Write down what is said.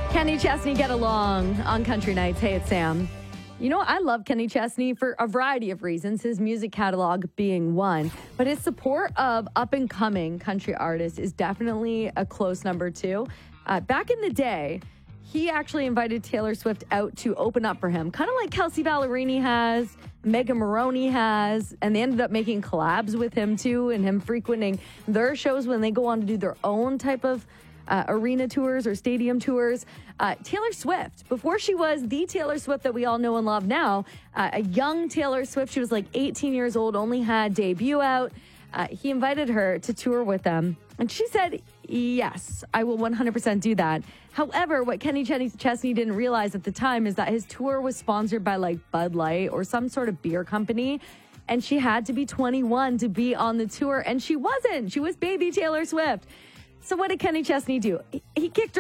Kenny Chesney, Get Along on Country Nights. Hey, it's Sam. You know, I love Kenny Chesney for a variety of reasons, his music catalog being one, but his support of up-and-coming country artists is definitely a close number two. Back in the day, he actually invited Taylor Swift out to open up for him, kind of like Kelsey Ballerini has, Megan Maroney has, and they ended up making collabs with him too, and him frequenting their shows when they go on to do their own type of arena tours or stadium tours. Taylor Swift, before she was the Taylor Swift that we all know and love now, a young Taylor Swift, she was like 18 years old, only had debut out. He invited her to tour with them, and she said, yes, I will 100% do that. However, what Kenny Chesney didn't realize at the time is that his tour was sponsored by like Bud Light or some sort of beer company, and she had to be 21 to be on the tour, and she wasn't. She was baby Taylor Swift. So what did Kenny Chesney do? He kicked her